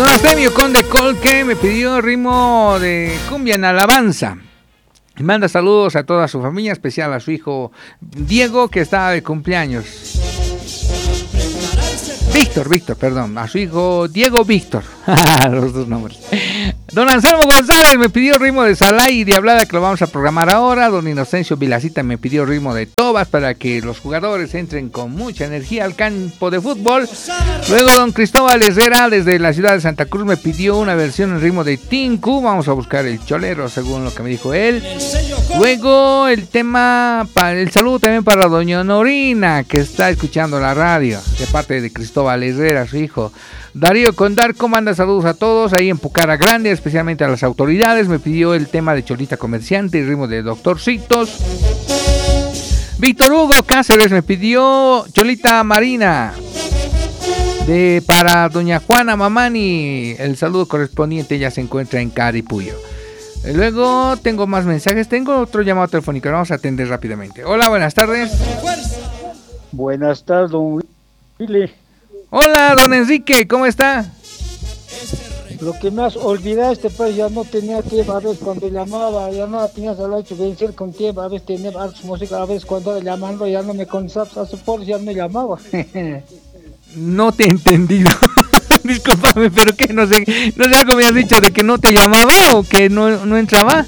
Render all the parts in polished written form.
Don Artemio Conde Colque me pidió ritmo de cumbia en alabanza. Y manda saludos a toda su familia, especial a su hijo Diego, que está de cumpleaños. Víctor, perdón, a su hijo Diego Víctor. Los dos nombres. Don Anselmo González me pidió ritmo de Salay y Diablada, que lo vamos a programar ahora. Don Inocencio Vilacita me pidió ritmo de Tobas para que los jugadores entren con mucha energía al campo de fútbol. Luego don Cristóbal Herrera desde la ciudad de Santa Cruz me pidió una versión en ritmo de Tinku. Vamos a buscar el cholero según lo que me dijo él. Luego el saludo también para doña Norina, que está escuchando la radio, de parte de Cristóbal Herrera, su hijo. Darío Condarco manda saludos a todos ahí en Pucara Grande, especialmente a las autoridades. Me pidió el tema de Cholita Comerciante y ritmo de Doctorcitos. Víctor Hugo Cáceres me pidió Cholita Marina para doña Juana Mamani. El saludo correspondiente ya se encuentra en Caripuyo. Luego tengo más mensajes, tengo otro llamado telefónico, lo vamos a atender rápidamente. Hola, buenas tardes. Buenas tardes, don Willy. Hola, don Enrique, ¿cómo está? Lo que me has olvidado, pues ya no tenía tiempo, a veces cuando llamaba, ya no tenías el hecho de vencer con tiempo, a veces tenía artes música, a veces cuando llamando ya no me contestabas, hace por ya no llamaba. No te he entendido. Discúlpame, pero que no sé algo me has dicho de que no te llamaba o que no entraba.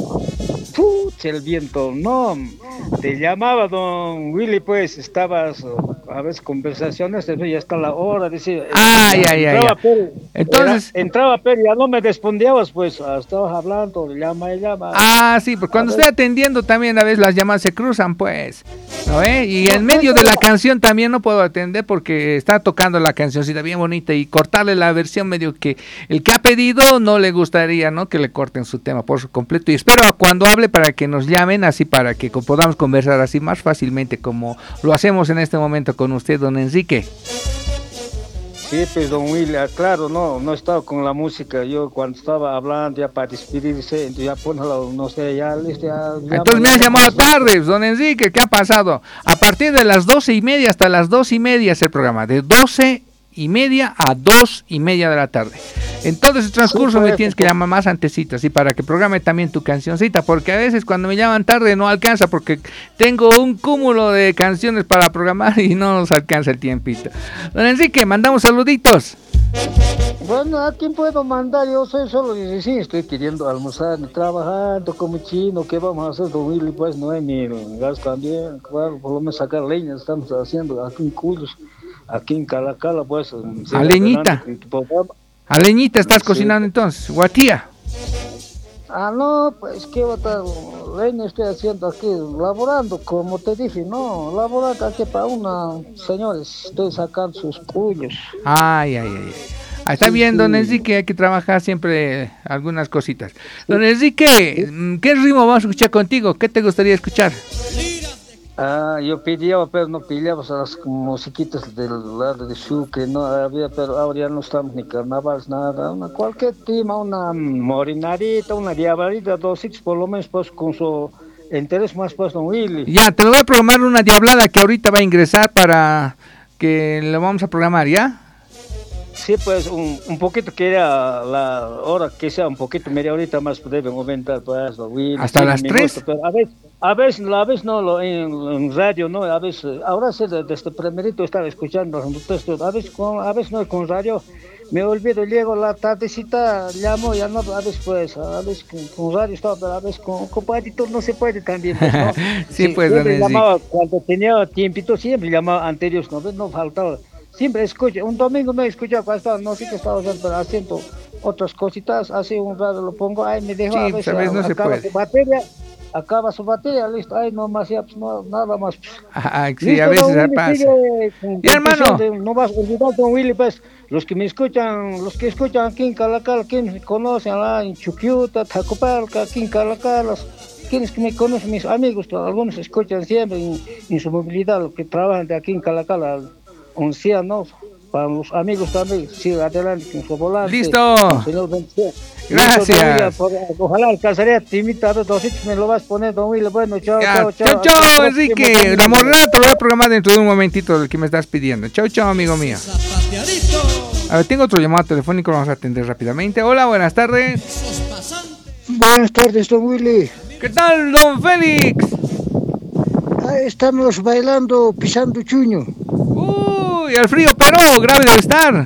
El viento, no, te llamaba don Willy, pues estabas a veces conversaciones, ya está la hora, dice. Ya. Entonces entraba, pero ya no me respondías, pues estabas hablando, llama. Sí, pues cuando estoy atendiendo también a veces las llamadas se cruzan, pues, ¿no ve? Y en medio de la canción también no puedo atender porque está tocando la cancioncita bien bonita y cortarle la versión medio que el que ha pedido no le gustaría, ¿no? Que le corten su tema por su completo, y espero a cuando hable para que nos llamen, así para que podamos conversar así más fácilmente como lo hacemos en este momento con usted, don Enrique. Sí, pues don Willy, claro, no he estado con la música, yo cuando estaba hablando ya para despedirse, entonces ya ponlo, no sé, ya listo. Entonces me has llamado tarde, don Enrique, ¿qué ha pasado? A partir de las 12:30 hasta las 2:30 es el programa, de 12:30 a 2:30 de la tarde. En todo ese transcurso me tienes que llamar más antesito, así para que programe también tu cancioncita, porque a veces cuando me llaman tarde no alcanza, porque tengo un cúmulo de canciones para programar y no nos alcanza el tiempito. Don Enrique, mandamos saluditos. Bueno, ¿a quién puedo mandar? Yo soy solo 16, estoy queriendo almorzar, trabajando como chino, ¿qué vamos a hacer, don Willy? Pues no hay ni gas también, claro, por lo menos sacar leña, estamos haciendo aquí en Cuyos, aquí en Calacala, pues. A leñita. A leñita estás cocinando entonces, guatía. No, pues qué leña estoy haciendo aquí, laborando, como te dije, no, laborando aquí para señores, estoy sacando sus cuyos. Está bien, don Enrique, hay que trabajar siempre algunas cositas. Don Enrique, ¿qué ritmo vamos a escuchar contigo? ¿Qué te gustaría escuchar? Yo pillaba, pero no pillaba las musiquitas del lado de Sucre, no había, pero ahora ya no estamos ni carnavales, nada, cualquier tema, una morinarita, una diabladita, 2 sitios por lo menos, pues con su interés más, pues, don Willy. Ya, te lo voy a programar una diablada que ahorita va a ingresar para que lo vamos a programar, ¿ya? Sí, pues un poquito que era la hora, que sea un poquito, media horita más deben aumentar, pues, don Willy. ¿Hasta las 3? Pero a veces no, en radio, ¿no? A veces, ahora sí, desde primerito estaba escuchando, a veces no, con radio, me olvido, llego la tardecita, llamo, ya no, a veces con radio estaba, pero a veces con compadrito no se puede también, pues, ¿no? Sí, pues, siempre llamaba, cuando tenía tiempito, siempre llamaba anteriores, no faltaba. Siempre escucho, un domingo me escucho, no sé qué estaba haciendo otras cositas, así un rato lo pongo, me dejo, a veces no se puede. Acaba su batería, listo, no más, ya, pues, no, nada más. Sí, listo, a veces pasa. Y hermano, no vas a olvidar, don Willy, pues, los que escuchan aquí en Calacala, quienes me conocen, en Chuquiuta, Tacopalca, aquí en Calacala, quienes que me conocen, mis amigos, algunos escuchan siempre en su movilidad, los que trabajan de aquí en Calacala, ¿no? Para los amigos también, sí, adelante con su volante. ¡Listo! Señor gracias. Ojalá alcanzaría a invitar a 2 sitios, me lo vas a poner, don Willy. Bueno, chao, Enrique. La morada te lo voy a programar dentro de un momentito del que me estás pidiendo. Chao, amigo mío. A ver, tengo otro llamado telefónico, lo vamos a atender rápidamente. Hola, buenas tardes. Buenas tardes, don Willy. ¿Qué tal, don Félix? Estamos bailando, pisando chuño. Uy, el frío, pero grave debe estar.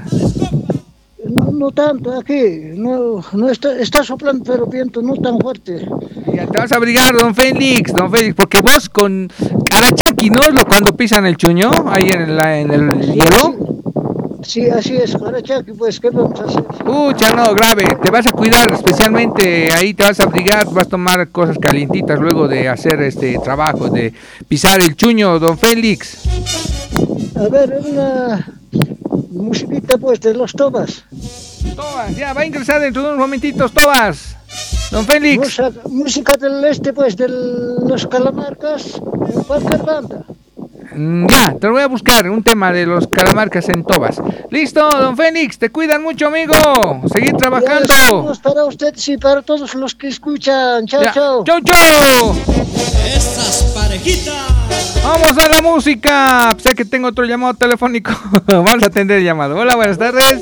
No tanto aquí, no está soplando, pero viento no tan fuerte. Ya te vas a abrigar, don Félix, porque vos con Carachaqui, ¿no? Cuando pisan el chuño, ahí en el hielo. Sí, así es, Carachaqui, pues, ¿qué vamos a hacer? Pucha, no, grave, te vas a cuidar especialmente, ahí te vas a abrigar, vas a tomar cosas calientitas luego de hacer este trabajo, de pisar el chuño, don Félix. A ver, una musiquita, pues, de los Tobas. Tobas, ya, va a ingresar dentro de unos momentitos, Tobas. Don Félix. Música del pues, de los Calamarcas, cualquier banda. Ya, te lo voy a buscar, un tema de los Calamarcas en Tobas. Listo, don Félix, te cuidan mucho, amigo. Seguir trabajando. Saludos para ustedes y para todos los que escuchan. Chao, ya. chao. Chao, chao. Esas parejitas. Vamos a la música. Sé que tengo otro llamado telefónico. Vamos a atender el llamado. Hola, buenas tardes.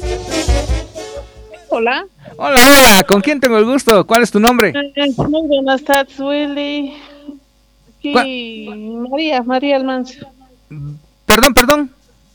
Hola. Hola, hola. ¿Con quién tengo el gusto? ¿Cuál es tu nombre? Muy buenas tardes, Willy. Aquí, María Almanza. Perdón.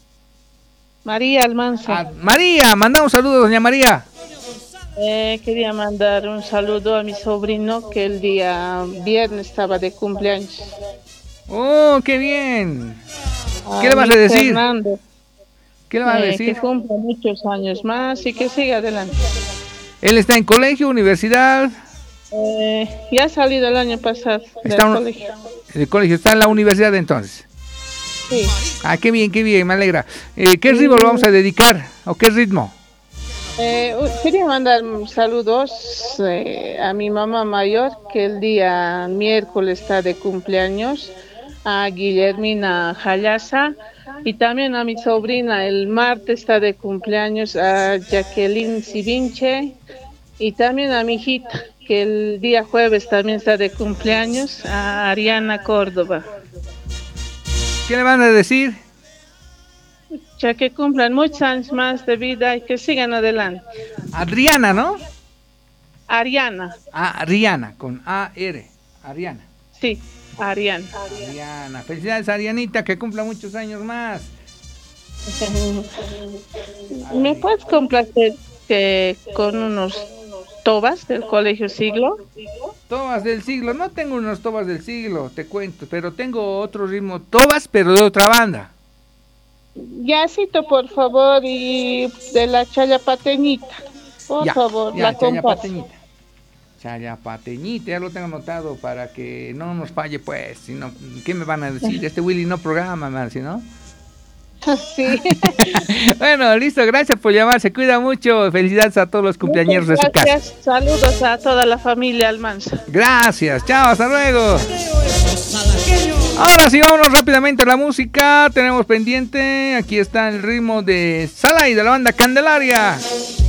María Almanza. María, manda un saludo, doña María. Quería mandar un saludo a mi sobrino que el día viernes estaba de cumpleaños. Oh, qué bien. ¿Qué le vas a decir? Fernando. ¿Qué le vas a decir? Que cumpla muchos años más y que siga adelante. ¿Él está en colegio, universidad? Ya ha salido el año pasado del colegio. El colegio está en la universidad entonces. Sí. Ah, qué bien, me alegra. ¿Qué ritmo lo vamos a dedicar? ¿O qué ritmo? Quería mandar saludos a mi mamá mayor, que el día miércoles está de cumpleaños, a Guillermina Jayasa, y también a mi sobrina el martes está de cumpleaños, a Jacqueline Sivinche, y también a mi hijita, que el día jueves también está de cumpleaños, a Ariana Córdoba. ¿Qué le van a decir? Ya que cumplan muchos años más de vida y que sigan adelante. Adriana, ¿no? Ariana. Ariana, con A-R. Ariana. Sí, Ariana. Ariana. Felicidades, Arianita, que cumpla muchos años más. ¿Me puedes complacer con unos tobas del Colegio Siglo? Tobas del siglo. No tengo unos tobas del siglo, te cuento, pero tengo otro ritmo. Tobas, pero de otra banda. Yacito, por favor, y de la Chayapateñita. Por favor, la Chayapateñita. Chayapateñita, ya lo tengo anotado para que no nos falle, pues. Sino, ¿qué me van a decir? Este Willy no programa, man, ¿sí, no? Sí. Bueno, listo, gracias por llamar, se cuida mucho. Felicidades a todos los cumpleañeros de su casa. Saludos a toda la familia Almanza. Gracias, chao, hasta luego. Ahora sí, vámonos rápidamente a la música. Tenemos pendiente, aquí está el ritmo de Salai de la banda Candelaria.